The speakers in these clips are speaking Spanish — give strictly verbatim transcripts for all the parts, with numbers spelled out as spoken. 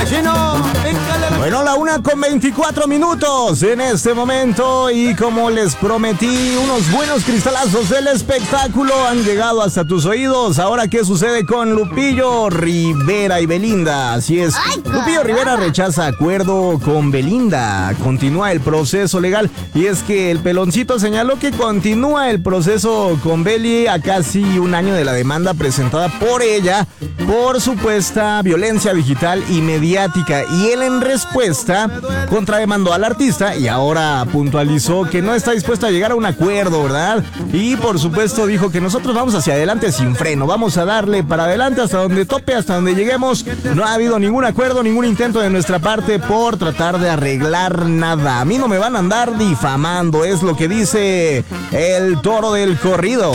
Bueno, la una con veinticuatro minutos en este momento y como les prometí, unos buenos cristalazos del espectáculo han llegado hasta tus oídos. Ahora, ¿qué sucede con Lupillo Rivera y Belinda? Así es, Lupillo Rivera rechaza acuerdo con Belinda. Continúa el proceso legal y es que el peloncito señaló que continúa el proceso con Beli a casi un año de la demanda presentada por ella por supuesta violencia digital y mediática, y él en respuesta contrademandó al artista y ahora puntualizó que no está dispuesto a llegar a un acuerdo, ¿verdad? Y por supuesto dijo que nosotros vamos hacia adelante sin freno, vamos a darle para adelante hasta donde tope, hasta donde lleguemos. No ha habido ningún acuerdo, ningún intento de nuestra parte por tratar de arreglar nada. A mí no me van a andar difamando, es lo que dice el toro del corrido.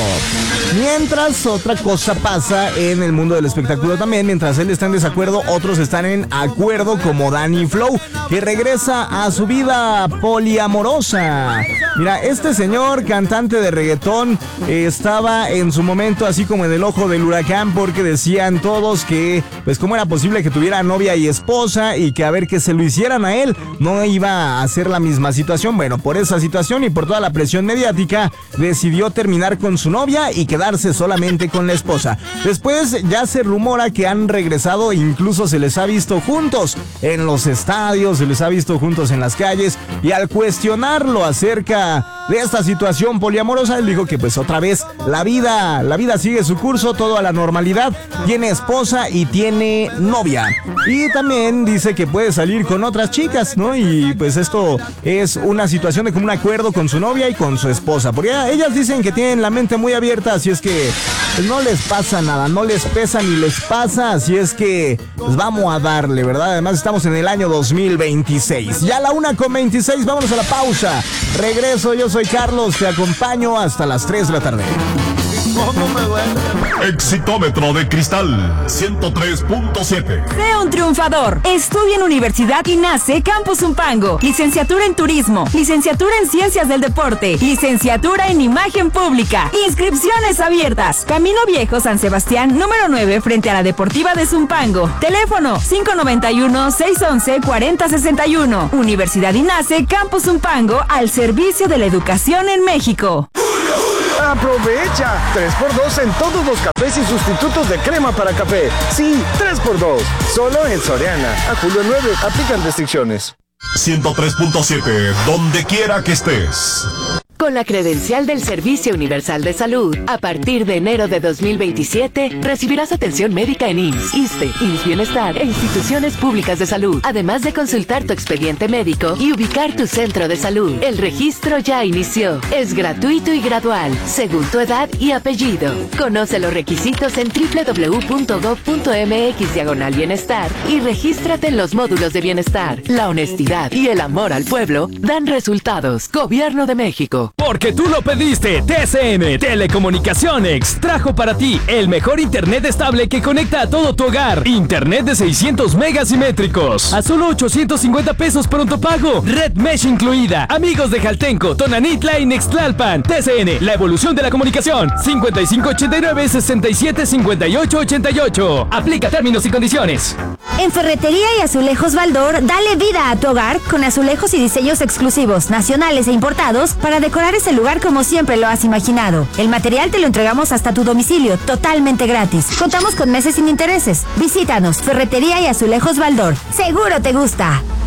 Mientras otra cosa pasa en el mundo del espectáculo también, mientras él está en desacuerdo, otros están en acuerdo, como Danny Flow, que regresa a su vida poliamorosa. Mira, este señor, cantante de reggaetón, eh, estaba en su momento así como en el ojo del huracán porque decían todos que, pues, cómo era posible que tuviera novia y esposa y que a ver que se lo hicieran a él no iba a ser la misma situación. Bueno, por esa situación y por toda la presión mediática, decidió terminar con su novia y quedarse solamente con la esposa. Después ya se rumora que han regresado, incluso se les ha visto juntos en los estadios, se les ha visto juntos en las calles, y al cuestionarlo acerca de esta situación poliamorosa, él dijo que pues otra vez la vida, la vida sigue su curso, todo a la normalidad, tiene esposa y tiene novia, y también dice que puede salir con otras chicas, ¿no? Y pues esto es una situación de común acuerdo con su novia y con su esposa, porque ellas dicen que tienen la mente muy abierta, así es que pues no les pasa nada, no les pesa ni les pasa, así es que pues vamos a darle, ¿verdad? Además estamos en el año dos mil veintiséis. Ya a la una con veintiséis, vámonos a la pausa. Regreso, yo soy Carlos, te acompaño hasta las tres de la tarde. Exitómetro de cristal ciento tres punto siete. Sé un triunfador. Estudia en Universidad INACE Campus Zumpango. Licenciatura en Turismo. Licenciatura en Ciencias del Deporte. Licenciatura en Imagen Pública. Inscripciones abiertas. Camino Viejo San Sebastián, número nueve, frente a la Deportiva de Zumpango. Teléfono cinco noventa y uno, seiscientos once, cuarenta sesenta y uno. Universidad INACE Campus Zumpango, al servicio de la educación en México. ¡Aprovecha! tres por dos en todos los cafés y sustitutos de crema para café. Sí, tres por dos. Solo en Soriana. A julio nueve, aplican restricciones. ciento tres punto siete, donde quiera que estés. Con la credencial del Servicio Universal de Salud, a partir de enero de dos mil veintisiete, recibirás atención médica en I M S S, ISSSTE, I M S S Bienestar e instituciones públicas de salud, además de consultar tu expediente médico y ubicar tu centro de salud. El registro ya inició. Es gratuito y gradual, según tu edad y apellido. Conoce los requisitos en doble u doble u doble u punto gob punto eme equis diagonal bienestar y regístrate en los módulos de bienestar. La honestidad y el amor al pueblo dan resultados. Gobierno de México. Porque tú lo pediste, T C N Telecomunicaciones trajo para ti el mejor internet estable que conecta a todo tu hogar. Internet de seiscientos megas simétricos a solo ochocientos cincuenta pesos pronto pago. Red Mesh incluida. Amigos de Jaltenco, Tonanitla y Nextlalpan. T C N, la evolución de la comunicación. cincuenta y cinco ochenta y nueve, sesenta y siete, cincuenta y ocho ochenta y ocho. Aplica términos y condiciones. En Ferretería y Azulejos Baldor, dale vida a tu hogar con azulejos y diseños exclusivos, nacionales e importados para decorar ese lugar como siempre lo has imaginado. El material te lo entregamos hasta tu domicilio, totalmente gratis. Contamos con meses sin intereses. Visítanos, Ferretería y Azulejos Baldor. Seguro te gusta.